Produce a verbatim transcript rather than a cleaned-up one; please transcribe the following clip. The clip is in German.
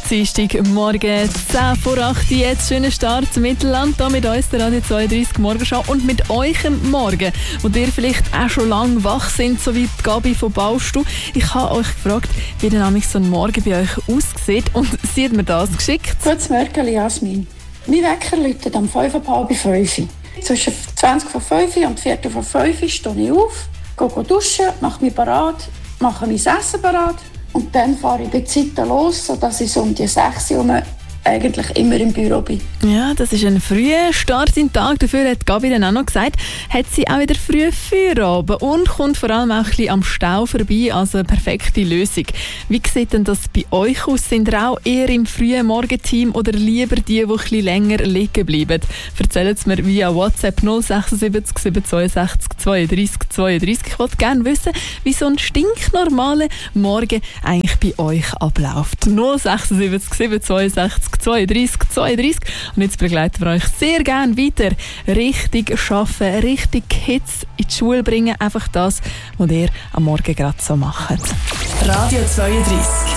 Dienstag, morgen zehn vor acht. Jetzt schönen Start zum Mittelland, hier mit uns, der Radio zweiunddreißig Morgenschau und mit euch am Morgen, wo ihr vielleicht auch schon lange wach sind, so wie die Gabi von Baustu. Ich habe euch gefragt, wie denn nämlich so ein Morgen bei euch aussieht, und sie hat mir das geschickt. Gutes Morgen, Jasmin. Mein Wecker läutet am fünf Uhr halb fünf. Zwischen zwanzig vor fünf und viertel vor fünf stehe ich auf, gehe duschen, mache mich bereit, mache mein Essen bereit und dann fahre ich bei Zeiten los, sodass ich so um die sechs Uhr eigentlich immer im Büro bin. Ja, das ist ein früher Start in den Tag. Dafür hat Gabi dann auch noch gesagt, hat sie auch wieder früh Feierabend und kommt vor allem auch ein bisschen am Stau vorbei. Also eine perfekte Lösung. Wie sieht denn das bei euch aus? Sind ihr auch eher im frühen Morgenteam oder lieber die, die ein bisschen länger liegen bleiben? Erzählt es mir via WhatsApp null sechs sieben sieben zwei sechs zwei drei zwei zwei. Ich wollte gerne wissen, wie so ein stinknormaler Morgen eigentlich bei euch abläuft. null sechs sieben sieben zwei sechs zwei drei zwei drei. Und jetzt begleiten wir euch sehr gerne weiter. Richtig arbeiten, richtig Kids in die Schule bringen. Einfach das, was ihr am Morgen gerade so macht. Radio zweiunddreißig.